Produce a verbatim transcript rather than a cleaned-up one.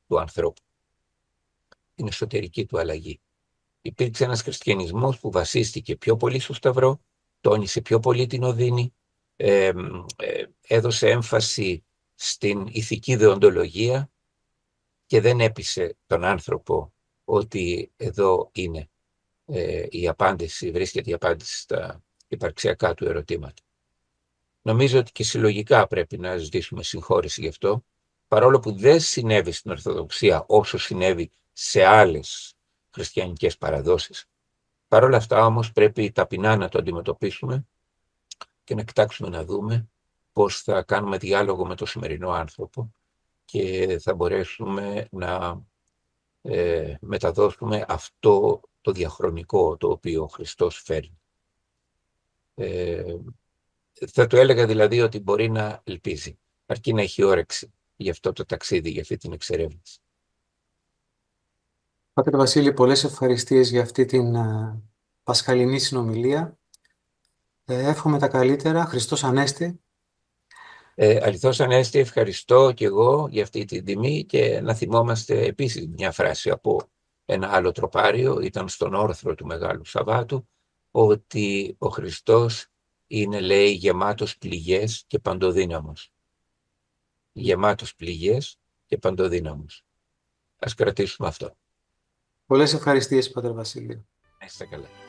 του ανθρώπου, την εσωτερική του αλλαγή. Υπήρξε ένας χριστιανισμός που βασίστηκε πιο πολύ στο Σταυρό, τόνισε πιο πολύ την οδύνη, ε, ε, έδωσε έμφαση στην ηθική δεοντολογία και δεν έπεισε τον άνθρωπο ότι εδώ είναι ε, η απάντηση, βρίσκεται η απάντηση στα υπαρξιακά του ερωτήματα. Νομίζω ότι και συλλογικά πρέπει να ζητήσουμε συγχώρεση γι' αυτό, παρόλο που δεν συνέβη στην Ορθοδοξία όσο συνέβη σε άλλες χριστιανικές παραδόσεις. Παρ' όλα αυτά όμως πρέπει ταπεινά να το αντιμετωπίσουμε και να κοιτάξουμε να δούμε πώς θα κάνουμε διάλογο με το σημερινό άνθρωπο και θα μπορέσουμε να ε, μεταδώσουμε αυτό το διαχρονικό το οποίο ο Χριστός φέρνει. Ε, θα του έλεγα δηλαδή ότι μπορεί να ελπίζει, αρκεί να έχει όρεξη για αυτό το ταξίδι, για αυτή την εξερεύνηση. Πάτερ Βασίλη, πολλές ευχαριστίες για αυτή την ε, πασχαλινή συνομιλία. Ε, εύχομαι τα καλύτερα. Χριστός Ανέστη. Ε, αληθώς Ανέστη, ευχαριστώ και εγώ για αυτή την τιμή και να θυμόμαστε επίσης μια φράση από ένα άλλο τροπάριο, ήταν στον όρθρο του Μεγάλου Σαββάτου, ότι ο Χριστός είναι, λέει, γεμάτος πληγές και παντοδύναμος. Γεμάτος πληγές και παντοδύναμος. Ας κρατήσουμε αυτό. Πολλές ευχαριστίες, Πάτερ Βασίλη. Να είστε καλά.